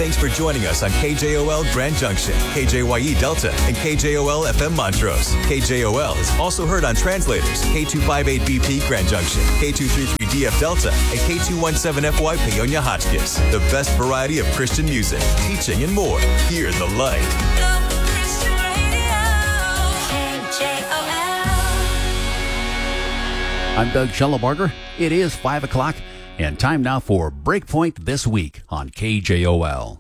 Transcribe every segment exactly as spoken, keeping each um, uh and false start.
Thanks for joining us on K J O L Grand Junction, K J Y E Delta, and K J O L F M Montrose. K J O L is also heard on translators K two fifty-eight B P Grand Junction, K two thirty-three D F Delta, and K two seventeen F Y Paonia Hotchkiss. The best variety of Christian music, teaching, and more. Hear the light. Local Christian Radio, K J O L. I'm Doug Schellebarger. It is five o'clock, and time now for Breakpoint This Week on K J O L.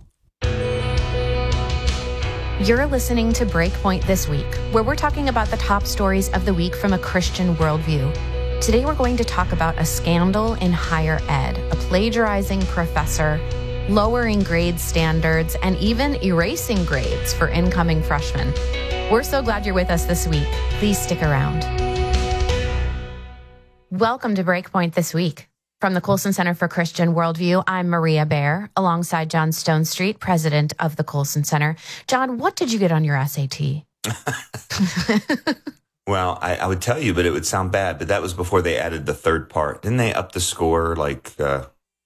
You're listening to Breakpoint This Week, where we're talking about the top stories of the week from a Christian worldview. Today we're going to talk about a scandal in higher ed, a plagiarizing professor, lowering grade standards, and even erasing grades for incoming freshmen. We're so glad you're with us this week. Please stick around. Welcome to Breakpoint This Week. From the Colson Center for Christian Worldview, I'm Maria Baer, alongside John Stone Street, president of the Colson Center. John, what did you get on your S A T? Well, I, I would tell you, but it would sound bad, but that was before they added the third part. Didn't they up the score? Like, uh,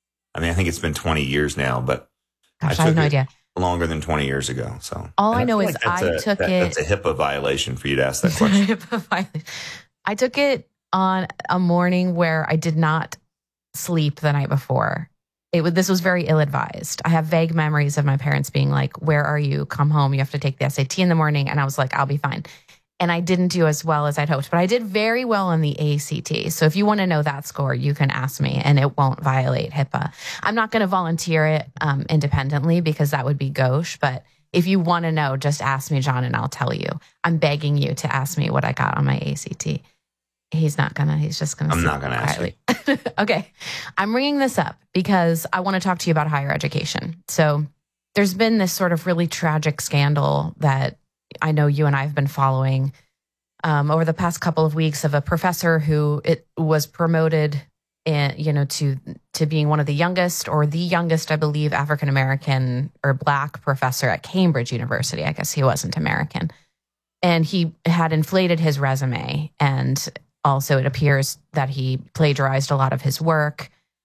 I mean, I think it's been twenty years now, but Gosh, I, I have no it idea. Longer than twenty years ago. So All and I know feel is like that's I a- took that- it. That's a HIPAA violation for you to ask that question. I took it on a morning where I did not sleep the night before. It was, this was very ill-advised. I have vague memories of my parents being like, where are you? Come home. You have to take the S A T in the morning. And I was like, I'll be fine. And I didn't do as well as I'd hoped, but I did very well on the A C T. So if you want to know that score, you can ask me and it won't violate HIPAA. I'm not going to volunteer it um, independently because that would be gauche. But if you want to know, just ask me, John, and I'll tell you. I'm begging you to ask me what I got on my A C T. He's not gonna, he's just gonna. I'm not gonna ask you. Okay. I'm bringing this up because I want to talk to you about higher education. So there's been this sort of really tragic scandal that I know you and I have been following um, over the past couple of weeks of a professor who it was promoted in, you know, to, to being one of the youngest or the youngest, I believe, African-American or Black professor at Cambridge University. I guess he wasn't American. And he had inflated his resume, and also, it appears that he plagiarized a lot of his work.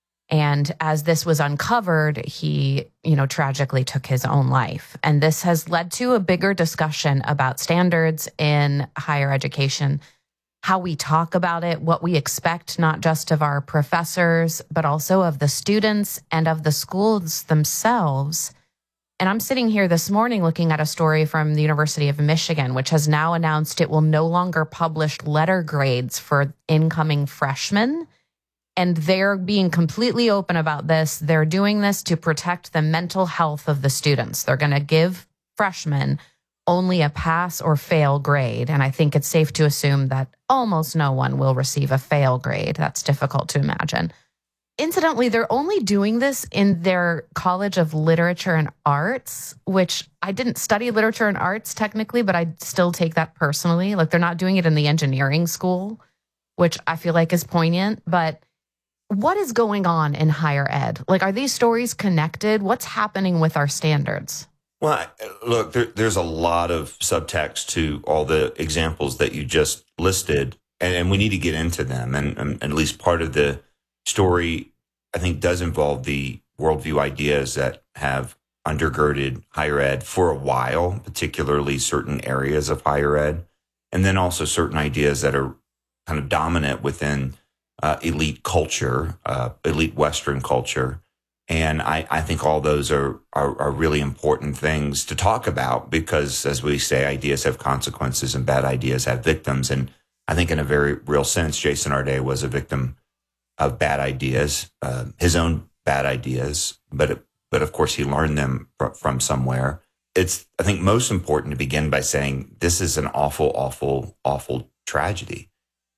And as this was uncovered, he, you know, tragically took his own life. And this has led to a bigger discussion about standards in higher education, how we talk about it, what we expect, not just of our professors, but also of the students and of the schools themselves. And I'm sitting here this morning looking at a story from the University of Michigan, which has now announced it will no longer publish letter grades for incoming freshmen. And they're being completely open about this. They're doing this to protect the mental health of the students. They're going to give freshmen only a pass or fail grade. And I think it's safe to assume that almost no one will receive a fail grade. That's difficult to imagine. Incidentally, they're only doing this in their College of Literature and Arts, which I didn't study literature and arts technically, but I still take that personally. Like, they're not doing it in the engineering school, which I feel like is poignant. But what is going on in higher ed? Like, are these stories connected? What's happening with our standards? Well, look, there, there's a lot of subtext to all the examples that you just listed, and, and we need to get into them. And, and at least part of the story, I think, does involve the worldview ideas that have undergirded higher ed for a while, particularly certain areas of higher ed, and then also certain ideas that are kind of dominant within uh, elite culture, uh, elite Western culture. And I, I think all those are, are are really important things to talk about because, as we say, ideas have consequences and bad ideas have victims. And I think in a very real sense, Jason Arde was a victim of bad ideas, uh, his own bad ideas, but but of course he learned them fr- from somewhere. It's, I think, most important to begin by saying this is an awful, awful, awful tragedy.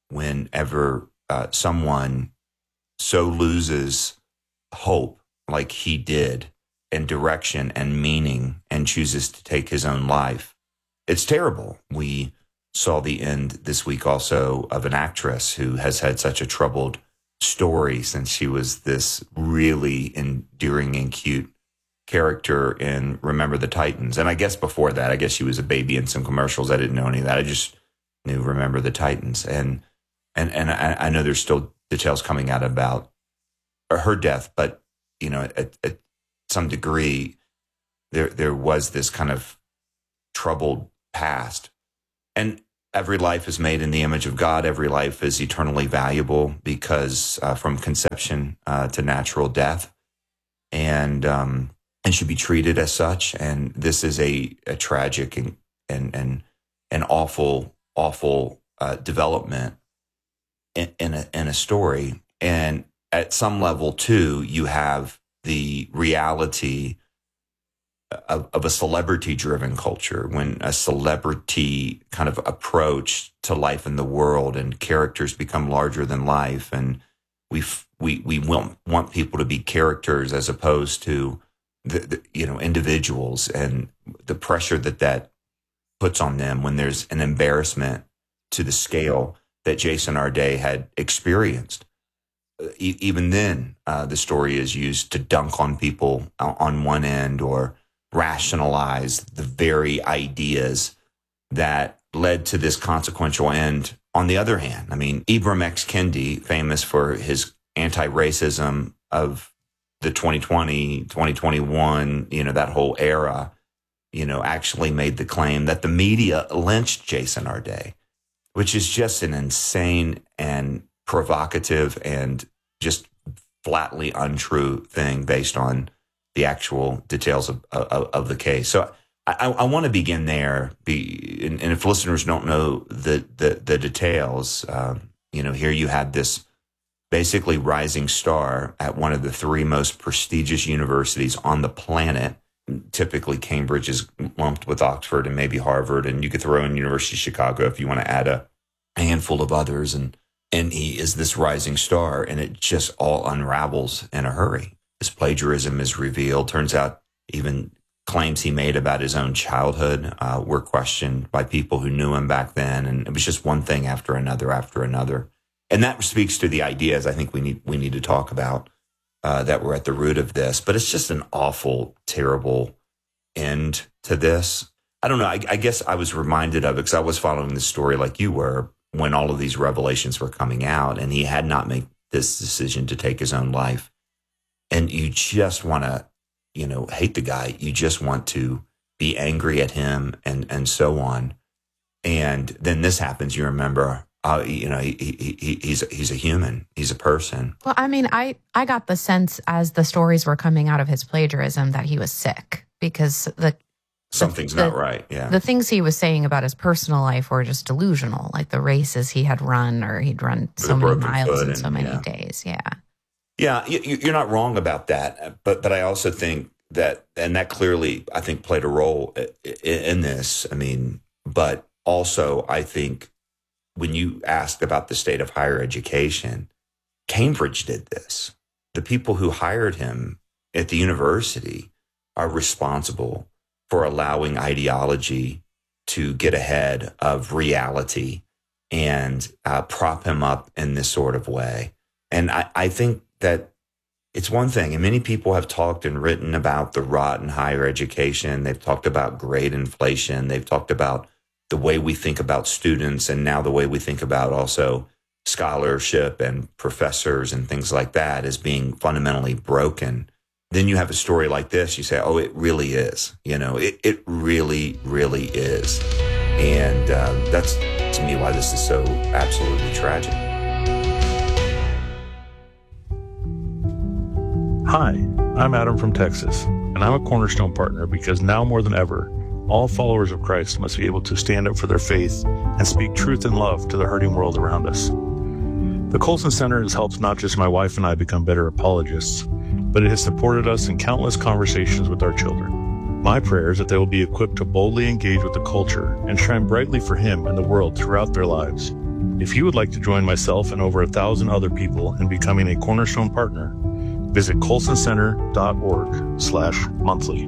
Whenever uh, someone so loses hope like he did, and direction and meaning, and chooses to take his own life, it's terrible. We saw the end this week also of an actress who has had such a troubled story since she was this really endearing and cute character in Remember the Titans. And I guess before that, I guess she was a baby in some commercials. I didn't know any of that. I just knew Remember the Titans. And and and I, I know there's still details coming out about her death, but, you know, at, at some degree, there there was this kind of troubled past. And every life is made in the image of God. Every life is eternally valuable because uh, from conception uh, to natural death, and um, and should be treated as such. And this is a, a tragic and and and an awful awful uh, development in, in a in a story. And at some level too, you have the reality of, of a celebrity-driven culture, when a celebrity kind of approach to life in the world and characters become larger than life, and we we we want want people to be characters as opposed to the, the you know individuals, and the pressure that that puts on them when there's an embarrassment to the scale that Jason Arday had experienced. E- even then, uh, the story is used to dunk on people on one end or rationalize the very ideas that led to this consequential end on the other hand. I mean, Ibram X. Kendi, famous for his anti-racism of the twenty twenty, twenty twenty-one, you know, that whole era, you know, actually made the claim that the media lynched Jason Arday, which is just an insane and provocative and just flatly untrue thing based on the actual details of of, of the case. So I, I want to begin there. Be and, and if listeners don't know the the, the details, um, you know, here you had this basically rising star at one of the three most prestigious universities on the planet. Typically, Cambridge is lumped with Oxford and maybe Harvard, and you could throw in University of Chicago if you want to add a handful of others. And and he is this rising star, and it just all unravels in a hurry. His plagiarism is revealed. Turns out even claims he made about his own childhood uh, were questioned by people who knew him back then, and it was just one thing after another after another. And that speaks to the ideas I think we need we need to talk about uh, that were at the root of this. But it's just an awful, terrible end to this. I don't know. I, I guess I was reminded of it because I was following the story like you were when all of these revelations were coming out, and he had not made this decision to take his own life. And you just want to, you know, hate the guy. You just want to be angry at him and, and so on. And then this happens. You remember, uh, you know, he, he, he, he's, he's a human. He's a person. Well, I mean, I, I got the sense as the stories were coming out of his plagiarism that he was sick because the something's the, not right. Yeah. The things he was saying about his personal life were just delusional, like the races he had run or he'd run so many miles in so many yeah. days. Yeah. Yeah, you're not wrong about that, but but I also think that, and that clearly, I think, played a role in this. I mean, but also I think when you asked about the state of higher education, Cambridge did this. The people who hired him at the university are responsible for allowing ideology to get ahead of reality and uh, prop him up in this sort of way. And I, I think that it's one thing, and many people have talked and written about the rot in higher education. They've talked about grade inflation. They've talked about the way we think about students, and now the way we think about also scholarship and professors and things like that as being fundamentally broken. Then you have a story like this. You say, oh, it really is. You know, it, it really, really is. And uh, that's, to me, why this is so absolutely tragic. Hi, I'm Adam from Texas, and I'm a Cornerstone partner because now more than ever, all followers of Christ must be able to stand up for their faith and speak truth and love to the hurting world around us. The Colson Center has helped not just my wife and I become better apologists, but it has supported us in countless conversations with our children. My prayer is that they will be equipped to boldly engage with the culture and shine brightly for Him and the world throughout their lives. If you would like to join myself and over a thousand other people in becoming a Cornerstone partner, visit colsoncenter.org slash monthly.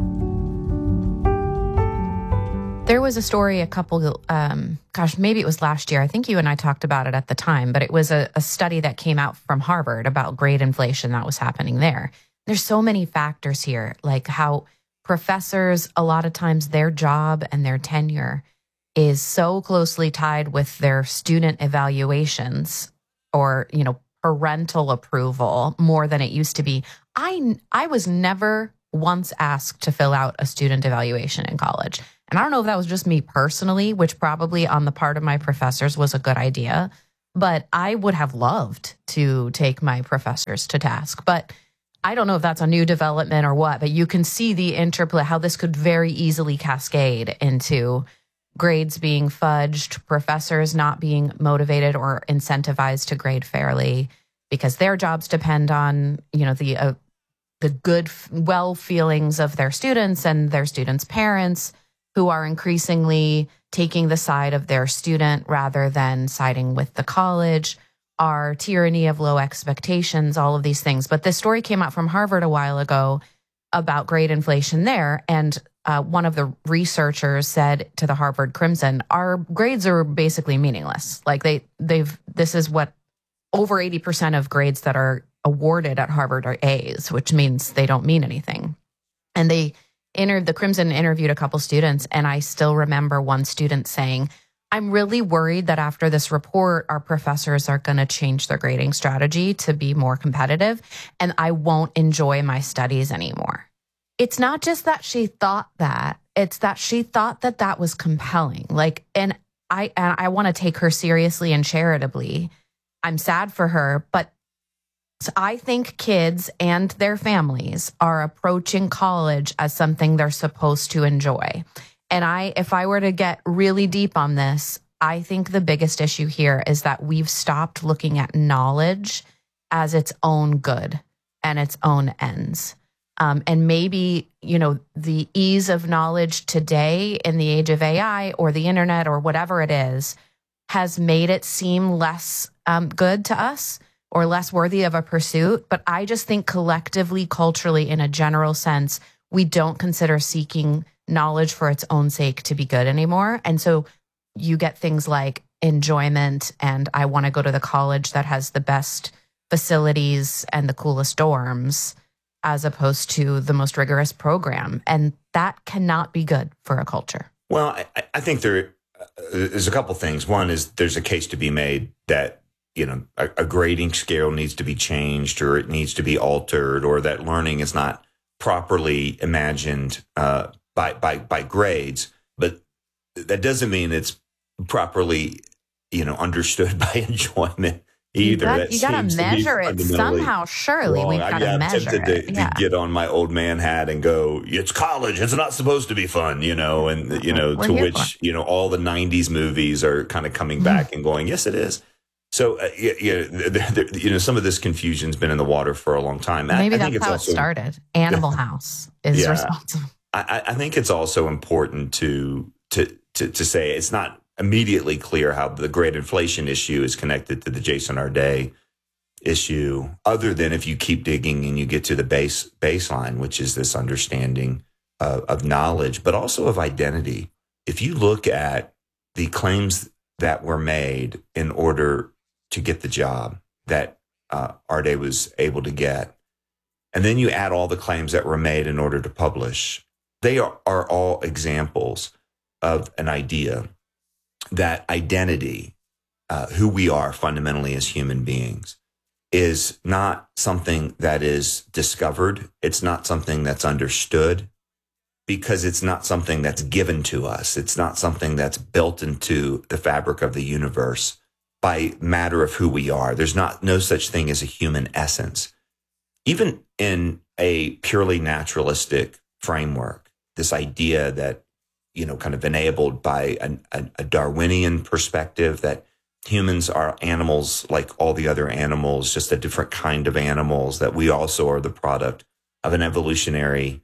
There was a story a couple, um, gosh, maybe it was last year. I think you and I talked about it at the time, but it was a, a study that came out from Harvard about grade inflation that was happening there. There's so many factors here, like how professors, a lot of times their job and their tenure is so closely tied with their student evaluations or, you know, parental approval more than it used to be. I, I was never once asked to fill out a student evaluation in college. And I don't know if that was just me personally, which probably on the part of my professors was a good idea, but I would have loved to take my professors to task. But I don't know if that's a new development or what, but you can see the interplay, how this could very easily cascade into grades being fudged, professors not being motivated or incentivized to grade fairly because their jobs depend on, you know, the uh, the good, well feelings of their students and their students' parents, who are increasingly taking the side of their student rather than siding with the college, our tyranny of low expectations, all of these things. But this story came out from Harvard a while ago about grade inflation there. And uh, one of the researchers said to the Harvard Crimson, our grades are basically meaningless. Like they, they've, this is what over eighty percent of grades that are awarded at Harvard are A's, which means they don't mean anything. And they inter- the Crimson interviewed a couple students, and I still remember one student saying, I'm really worried that after this report, our professors are going to change their grading strategy to be more competitive, and I won't enjoy my studies anymore. It's not just that she thought that, it's that she thought that that was compelling. Like, and I, and I want to take her seriously and charitably. I'm sad for her, but I think kids and their families are approaching college as something they're supposed to enjoy. And I, if I were to get really deep on this, I think the biggest issue here is that we've stopped looking at knowledge as its own good and its own ends. Um, and maybe, you know, the ease of knowledge today in the age of A I or the internet or whatever it is has made it seem less um, good to us or less worthy of a pursuit. But I just think collectively, culturally, in a general sense, we don't consider seeking knowledge for its own sake to be good anymore. And so you get things like enjoyment and I want to go to the college that has the best facilities and the coolest dorms as opposed to the most rigorous program. And that cannot be good for a culture. Well, I, I think there uh, there's a couple things. One is there's a case to be made that, you know, a, a grading scale needs to be changed or it needs to be altered or that learning is not properly imagined uh, by, by, by grades. But that doesn't mean it's properly, you know, understood by enjoyment either. You got to measure it somehow. Surely wrong. we've got to measure tempted it. To, yeah. to get on my old man hat and go, it's college. It's not supposed to be fun, you know, and, you know, We're to here which, for. you know, all the nineties movies are kind of coming back and going, yes, it is. So, uh, yeah, yeah, there, there, you know, some of this confusion's been in the water for a long time. I, Maybe I think that's it's how also, it started. Animal House is Yeah. responsible. I, I think it's also important to, to to to say it's not immediately clear how the great inflation issue is connected to the Jason Arday issue, other than if you keep digging and you get to the base baseline, which is this understanding of, of knowledge, but also of identity. If you look at the claims that were made in order to get the job that uh, Arday was able to get, and then you add all the claims that were made in order to publish, they are, are all examples of an idea that identity, uh, who we are fundamentally as human beings, is not something that is discovered. It's not something that's understood because it's not something that's given to us. It's not something that's built into the fabric of the universe by matter of who we are. There's not no such thing as a human essence. Even in a purely naturalistic framework, this idea that, you know, kind of enabled by a, a, a Darwinian perspective that humans are animals like all the other animals, just a different kind of animals, that we also are the product of an evolutionary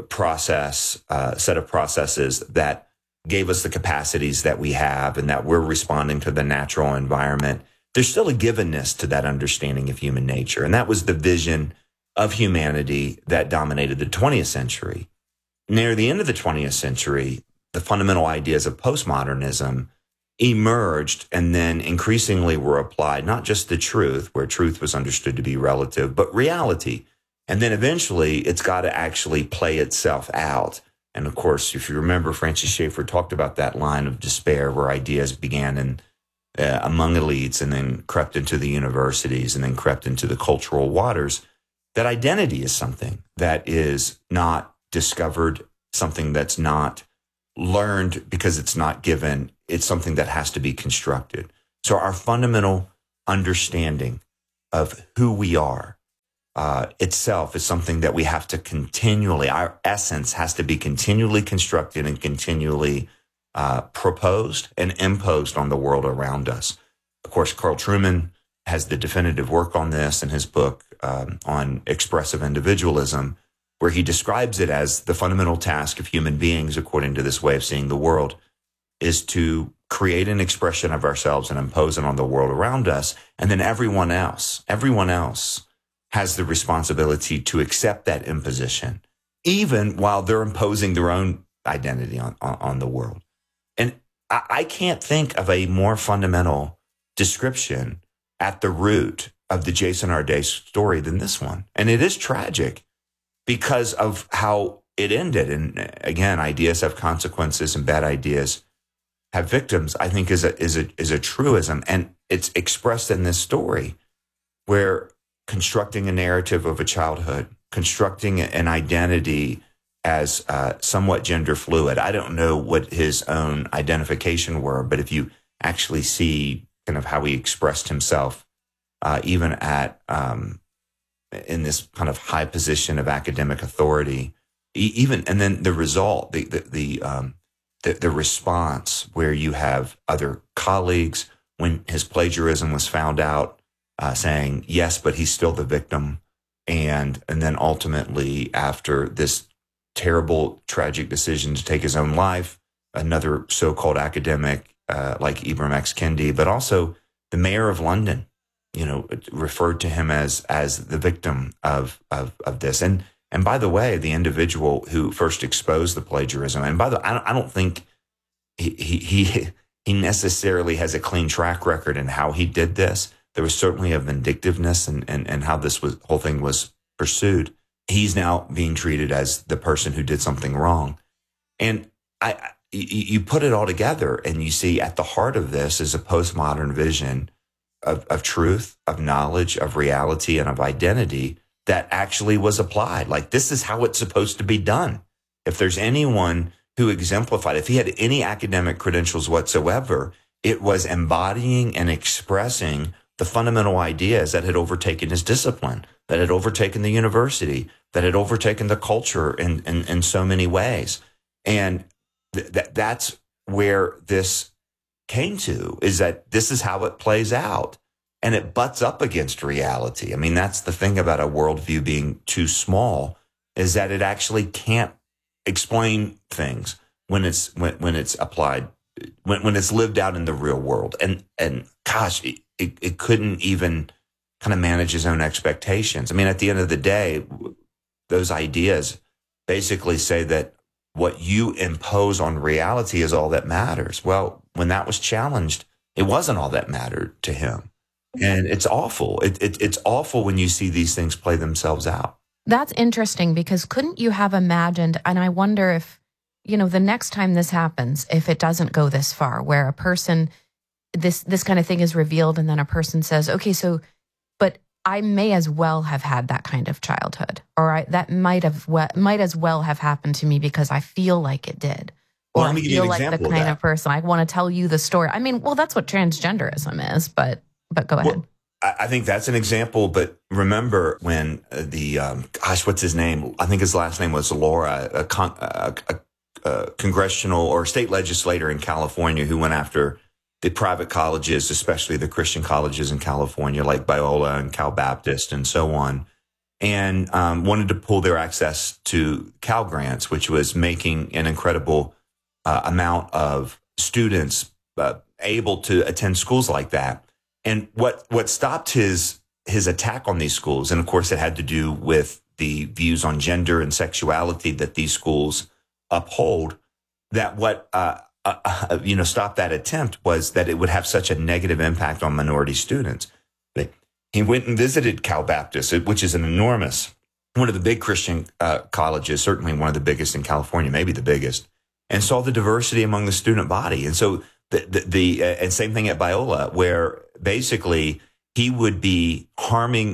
process, uh, set of processes that gave us the capacities that we have and that we're responding to the natural environment. There's still a givenness to that understanding of human nature. And that was the vision of humanity that dominated the twentieth century. Near the end of the twentieth century, the fundamental ideas of postmodernism emerged and then increasingly were applied, not just to truth, where truth was understood to be relative, but reality. And then eventually it's got to actually play itself out. And of course, if you remember, Francis Schaeffer talked about that line of despair where ideas began in, uh, among elites and then crept into the universities and then crept into the cultural waters. that identity is something that is not discovered, something that's not learned because it's not given. It's something that has to be constructed. So our fundamental understanding of who we are uh, itself is something that we have to continually, our essence has to be continually constructed and continually uh, proposed and imposed on the world around us. Of course, Carl Trueman has the definitive work on this in his book um, on expressive individualism, where he describes it as the fundamental task of human beings, according to this way of seeing the world, is to create an expression of ourselves and impose it on the world around us. And then everyone else, everyone else has the responsibility to accept that imposition, even while they're imposing their own identity on, on, on the world. And I, I can't think of a more fundamental description at the root of the Jason Arde story than this one. And it is tragic because of how it ended. And again, ideas have consequences and bad ideas have victims, I think is a, is a, is a truism. And it's expressed in this story where constructing a narrative of a childhood, constructing an identity as uh, somewhat gender fluid. I don't know what his own identification were, but if you actually see kind of how he expressed himself, uh, even at um, in this kind of high position of academic authority, e- even and then the result, the the the, um, the the response, where you have other colleagues when his plagiarism was found out, uh, saying yes, but he's still the victim, and and then ultimately after this terrible, tragic decision to take his own life, another so-called academic uh, like Ibram X. Kendi, but also the mayor of London, you know, referred to him as as the victim of of of this. And and by the way, the individual who first exposed the plagiarism, and by the I don't, I don't think he he he necessarily has a clean track record in how he did this. There was certainly a vindictiveness and and and how this was whole thing was pursued. He's now being treated as the person who did something wrong. And I, you put it all together and you see at the heart of this is a postmodern vision of, of truth, of knowledge, of reality, and of identity that actually was applied. Like, this is how it's supposed to be done. If there's anyone who exemplified, if he had any academic credentials whatsoever, it was embodying and expressing the fundamental ideas that had overtaken his discipline, that had overtaken the university, that had overtaken the culture in, in, in so many ways. And th- th- that's where this came to, is that this is how it plays out. And it butts up against reality. I mean, that's the thing about a worldview being too small, is that it actually can't explain things when it's when, when it's applied, when, when it's lived out in the real world. And, and gosh, it, it, it couldn't even kind of manage his own expectations. I mean, at the end of the day, those ideas basically say that what you impose on reality is all that matters. Well, when that was challenged, it wasn't all that mattered to him. And it's awful. It, it, it's awful when you see these things play themselves out. That's interesting, because couldn't you have imagined, and I wonder if, you know, the next time this happens, if it doesn't go this far, where a person, this this kind of thing is revealed, and then a person says, okay, so, but I may as well have had that kind of childhood, or I, that might have might as well have happened to me because I feel like it did, or well, I feel like the kind of, of person I want to tell you the story. I mean, well, that's what transgenderism is, but but go ahead. Well, I think that's an example, but remember when the um, gosh, what's his name? I think his last name was Laura, a, con- a, a, a congressional or state legislator in California who went after the private colleges, especially the Christian colleges in California, like Biola and Cal Baptist and so on, and um, wanted to pull their access to Cal Grants, which was making an incredible uh, amount of students uh, able to attend schools like that. And what what stopped his his attack on these schools, and of course it had to do with the views on gender and sexuality that these schools uphold, that what uh, uh, you know stopped that attempt was that it would have such a negative impact on minority students. He went and visited Cal Baptist, which is an enormous, one of the big Christian uh, colleges, certainly one of the biggest in California, maybe the biggest, and saw the diversity among the student body. And so the the, the uh, and same thing at Biola, where basically he would be harming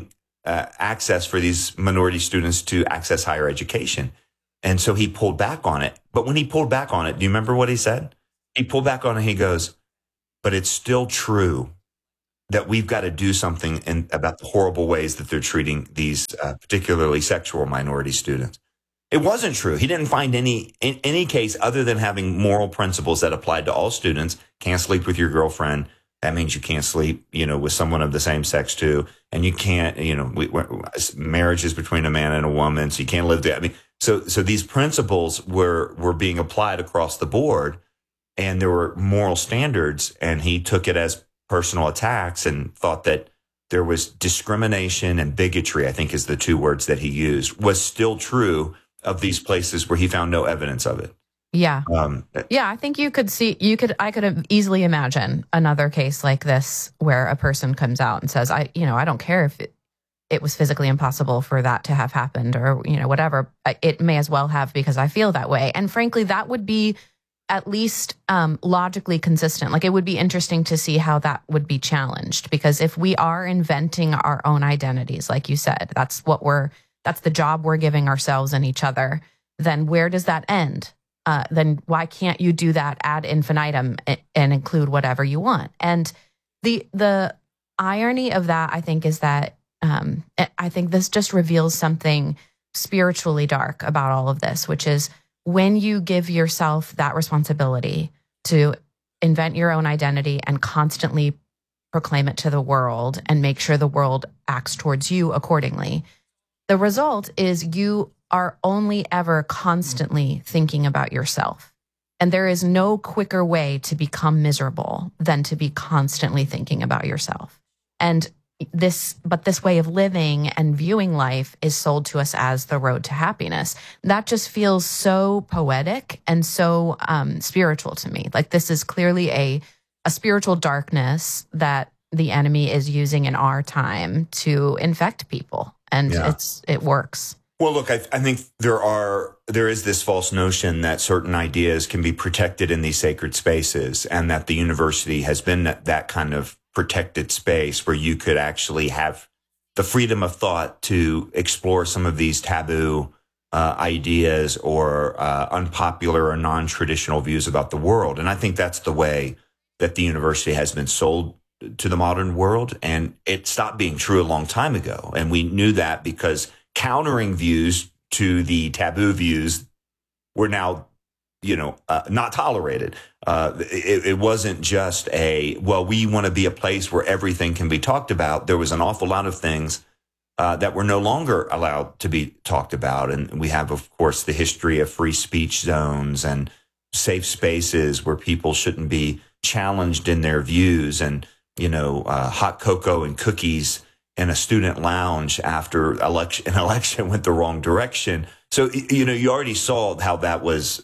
uh, access for these minority students to access higher education. And so he pulled back on it. But when he pulled back on it, do you remember what he said? He pulled back on it. He goes, but it's still true that we've got to do something in, about the horrible ways that they're treating these uh, particularly sexual minority students. It wasn't true. He didn't find any in any case other than having moral principles that applied to all students. Can't sleep with your girlfriend. That means you can't sleep, you know, with someone of the same sex too. And you can't, you know, we, we, marriage is between a man and a woman, so you can't live there. I mean, so so these principles were were being applied across the board, and there were moral standards, and he took it as personal attacks and thought that there was discrimination and bigotry, I think is the two words that he used, was still true of these places where he found no evidence of it. Yeah. Um, yeah, I think you could see, you could, I could easily imagine another case like this where a person comes out and says, I, you know, I don't care if it, it was physically impossible for that to have happened or, you know, whatever. It may as well have because I feel that way. And frankly, that would be at least um, logically consistent. Like it would be interesting to see how that would be challenged, because if we are inventing our own identities, like you said, that's what we're, that's the job we're giving ourselves and each other, then where does that end? Uh, then why can't you do that ad infinitum and, and include whatever you want? And the the irony of that, I think, is that um, I think this just reveals something spiritually dark about all of this, which is when you give yourself that responsibility to invent your own identity and constantly proclaim it to the world and make sure the world acts towards you accordingly, the result is you are only ever constantly thinking about yourself. And there is no quicker way to become miserable than to be constantly thinking about yourself. And this, but this way of living and viewing life is sold to us as the road to happiness. That just feels so poetic and so um, spiritual to me. Like this is clearly a, a spiritual darkness that the enemy is using in our time to infect people. And Yeah. it's, it works. Well, look, I, I think there are there is this false notion that certain ideas can be protected in these sacred spaces, and that the university has been that, that kind of protected space where you could actually have the freedom of thought to explore some of these taboo uh, ideas or uh, unpopular or non-traditional views about the world. And I think that's the way that the university has been sold to the modern world, and it stopped being true a long time ago. And we knew that because countering views to the taboo views were now, you know, uh, not tolerated. Uh, it, it wasn't just a, well, we want to be a place where everything can be talked about. There was an awful lot of things uh, that were no longer allowed to be talked about. And we have, of course, the history of free speech zones and safe spaces where people shouldn't be challenged in their views, and, you know, uh, hot cocoa and cookies in a student lounge after election, an election went the wrong direction. So, you know, you already saw how that was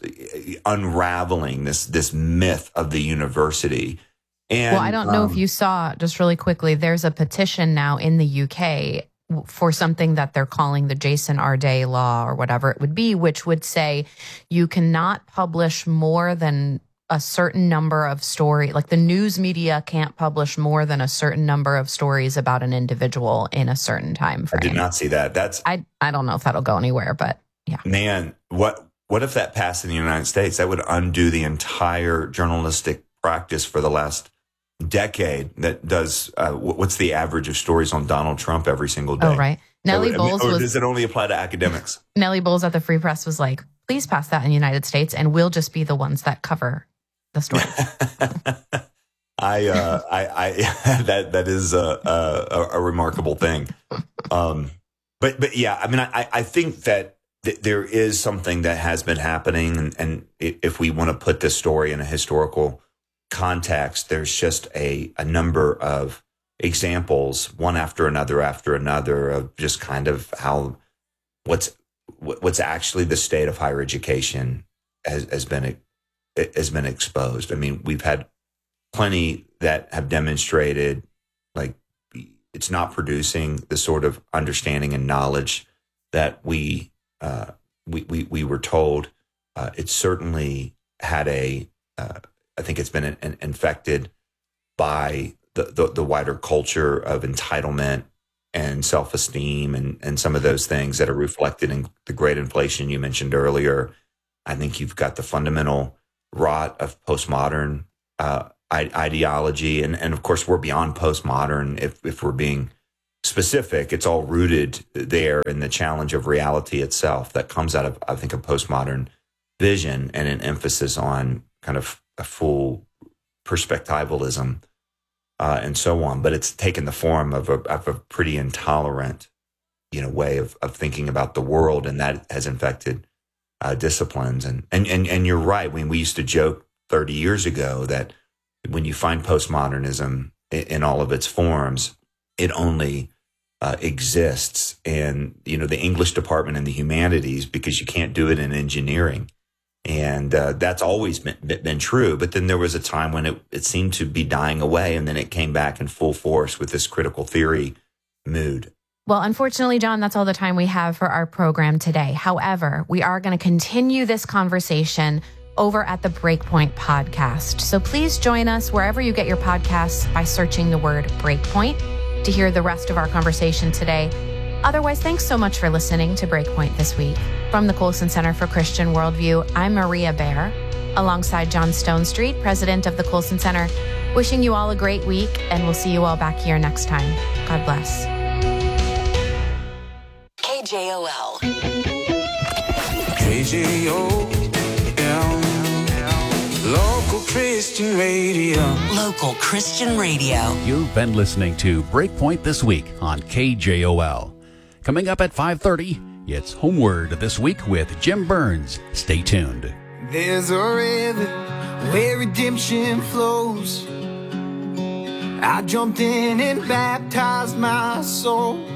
unraveling this, this myth of the university. And, well, I don't know um, if you saw, just really quickly, there's a petition now in the U K for something that they're calling the Jason Arday law or whatever it would be, which would say you cannot publish more than a certain number of story, like the news media can't publish more than a certain number of stories about an individual in a certain time frame. I did not see that. That's I I don't know if that'll go anywhere, but yeah. Man, what what if that passed in the United States? That would undo the entire journalistic practice for the last decade. That does uh, what's the average of stories on Donald Trump every single day? Oh, right. Nellie so, Bowles I mean, or was does it only apply to academics? Nellie Bowles at the Free Press was like, please pass that in the United States, and we'll just be the ones that cover the story. I, uh, I, I, that, that is a, a, a remarkable thing. Um, but, but yeah, I mean, I, I think that th- there is something that has been happening. And, and if we want to put this story in a historical context, there's just a, a number of examples, one after another after another, of just kind of how what's, what's actually the state of higher education has, has been it has been exposed. I mean, we've had plenty that have demonstrated like it's not producing the sort of understanding and knowledge that we uh, we, we we were told. Uh, it certainly had a. Uh, I think it's been an, an infected by the, the the wider culture of entitlement and self-esteem and, and some of those things that are reflected in the great inflation you mentioned earlier. I think you've got the fundamental rot of postmodern uh, ideology. And, and of course, we're beyond postmodern. If, if we're being specific, it's all rooted there in the challenge of reality itself that comes out of, I think, a postmodern vision and an emphasis on kind of a full perspectivalism uh, and so on. But it's taken the form of a, of a pretty intolerant, you know, way of, of thinking about the world, and that has infected uh, disciplines. And, and and and you're right. When we used to joke thirty years ago that when you find postmodernism in, in all of its forms, it only uh, exists in, you know, the English department and the humanities, because you can't do it in engineering. And uh, that's always been, been true. But then there was a time when it, it seemed to be dying away, and then it came back in full force with this critical theory mood. Well, unfortunately, John, that's all the time we have for our program today. However, we are going to continue this conversation over at the Breakpoint podcast. So please join us wherever you get your podcasts by searching the word Breakpoint to hear the rest of our conversation today. Otherwise, thanks so much for listening to Breakpoint this week. From the Colson Center for Christian Worldview, I'm Maria Bear, alongside John Stonestreet, president of the Colson Center, wishing you all a great week, and we'll see you all back here next time. God bless. K J O L. K J O L. Local Christian Radio. Local Christian Radio. You've been listening to Breakpoint This Week on K J O L. Coming up at five thirty, it's Homeward This Week with Jim Burns. Stay tuned. There's a river where redemption flows. I jumped in and baptized my soul.